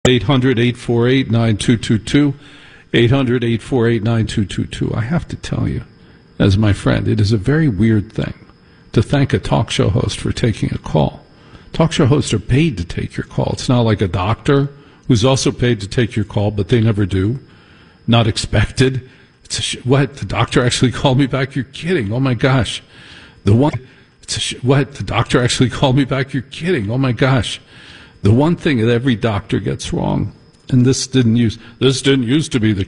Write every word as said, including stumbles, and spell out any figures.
eight hundred, eight four eight, nine two two two, eight hundred, eight four eight, nine two two two. I have to tell you, as my friend, it is a very weird thing to thank a talk show host for taking a call. Talk show hosts are paid to take your call. It's not like a doctor who's also paid to take your call, but they never do. Not expected. It's a sh- what? The doctor actually called me back? You're kidding. Oh, my gosh. The one... It's a sh- what? The doctor actually called me back? You're kidding. Oh, my gosh. The one thing that every doctor gets wrong, and this didn't use this didn't used to be the